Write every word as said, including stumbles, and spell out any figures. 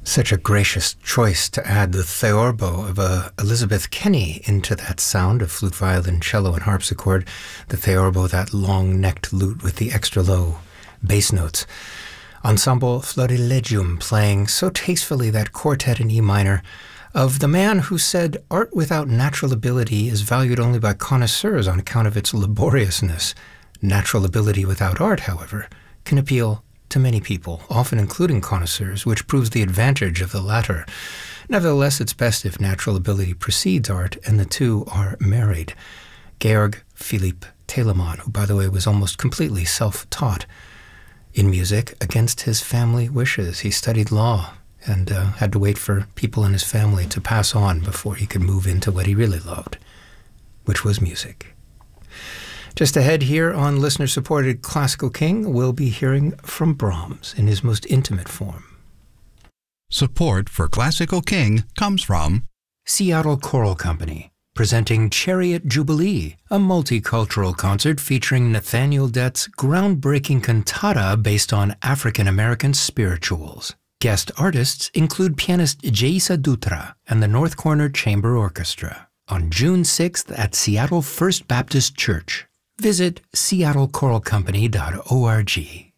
Such a gracious choice to add the theorbo of uh, Elizabeth Kenny into that sound of flute, violin, cello, and harpsichord. The theorbo, that long-necked lute with the extra low bass notes. Ensemble Florilegium playing so tastefully that quartet in E minor of the man who said art without natural ability is valued only by connoisseurs on account of its laboriousness. Natural ability without art, however, can appeal to many people, often including connoisseurs, which proves the advantage of the latter. Nevertheless, it's best if natural ability precedes art and the two are married. Georg Philipp Telemann, who, by the way, was almost completely self-taught in music against his family wishes. He studied law and uh, had to wait for people in his family to pass on before he could move into what he really loved, which was music. Just ahead here on listener-supported Classical King, we'll be hearing from Brahms in his most intimate form. Support for Classical King comes from Seattle Choral Company, presenting Chariot Jubilee, a multicultural concert featuring Nathaniel Dett's groundbreaking cantata based on African-American spirituals. Guest artists include pianist Jaisa Dutra and the North Corner Chamber Orchestra on June sixth at Seattle First Baptist Church. Visit seattle choral company dot org.